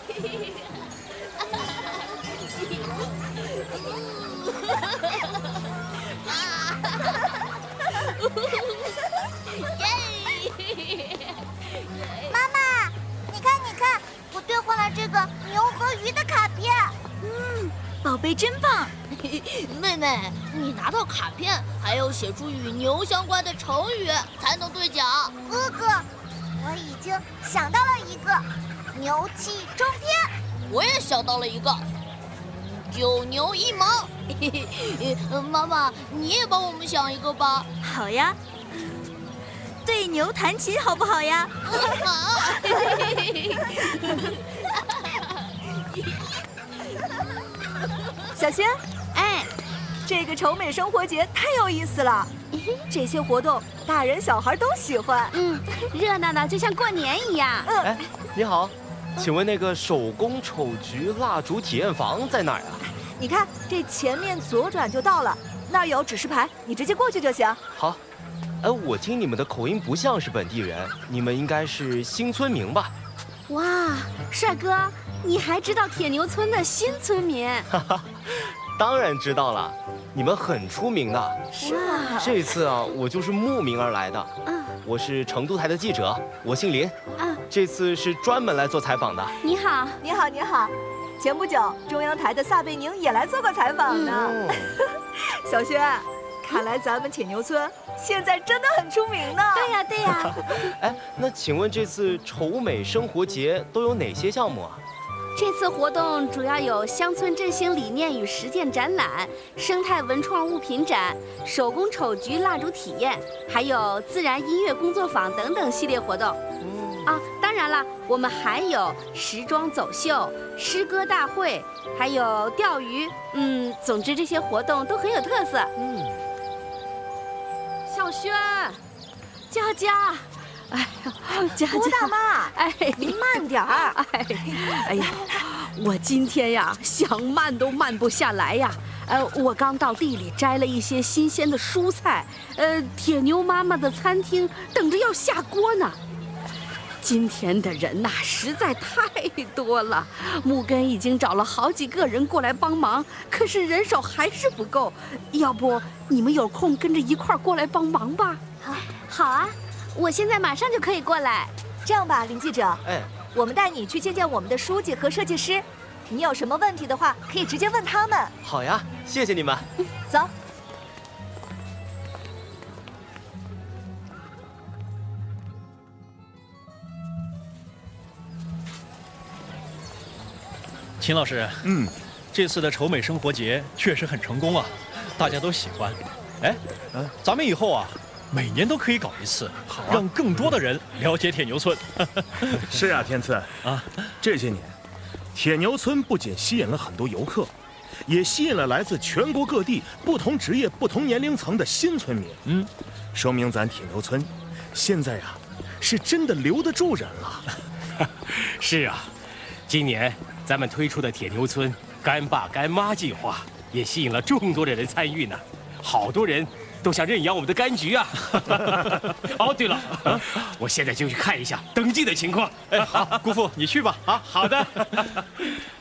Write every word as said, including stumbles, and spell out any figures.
妈妈，你看，你看，我兑换了这个牛和鱼的卡片。 嗯，宝贝真棒。 妹妹，你拿到卡片还要写出与牛相关的成语才能兑奖。 哥哥，我已经想到了一个，牛气冲天。 我也想到了一个，九牛一毛。妈妈，你也帮我们想一个吧。 好呀，对牛弹琴好不好呀？ 好。 小轩， 哎， 这个丑美生活节太有意思了，这些活动大人小孩都喜欢。 嗯，热闹的就像过年一样。 嗯， 哎，你好，请问那个手工丑菊蜡烛体验房在哪儿啊？ 你看这前面左转就到了，那儿有指示牌，你直接过去就行。 好。哎，我听你们的口音不像是本地人，你们应该是新村民吧？ 哇，帅哥，你还知道铁牛村的新村民？ 哈哈，当然知道了，你们很出名的。 是吗？ 这次啊，我就是慕名而来的。 嗯， 我是成都台的记者，我姓林。 嗯， 这次是专门来做采访的。 你好， 你好，你好。前不久，中央台的撒贝宁也来做过采访呢。 嗯、 小轩，看来咱们铁牛村现在真的很出名呢。 对呀，对呀。 哎，那请问这次丑美生活节都有哪些项目啊？ 这次活动主要有乡村振兴理念与实践展览、生态文创物品展、手工丑菊蜡烛体验，还有自然音乐工作坊等等系列活动。嗯、啊，当然了，我们还有时装走秀、诗歌大会，还有钓鱼。嗯，总之这些活动都很有特色。 嗯。 小轩，佳佳。哎呀，佳佳， 郭大妈， 哎， 您慢点儿。 哎，哎呀，我今天呀想慢都慢不下来呀。呃，我刚到地里摘了一些新鲜的蔬菜，呃，铁牛妈妈的餐厅等着要下锅呢。今天的人呐实在太多了，木根已经找了好几个人过来帮忙，可是人手还是不够。要不你们有空跟着一块儿过来帮忙吧？ 好，好啊。我现在马上就可以过来。 这样吧，林记者， 哎， 我们带你去见见我们的书记和设计师，你有什么问题的话，可以直接问他们。 好呀，谢谢你们。 走。 秦老师， 嗯， 这次的丑美生活节确实很成功啊，大家都喜欢。哎， 嗯， 咱们以后啊。每年都可以搞一次，好、啊，让更多的人了解铁牛村。 是啊，天赐啊，这些年，铁牛村不仅吸引了很多游客，也吸引了来自全国各地不同职业、不同年龄层的新村民。嗯，说明咱铁牛村现在呀、啊，是真的留得住人了。 是啊，今年咱们推出的铁牛村干爸干妈计划也吸引了众多的人参与呢，好多人。都想认养我们的柑橘啊！哦，对了，我现在就去看一下登记的情况。 哎，好，姑父你去吧。 好，好的。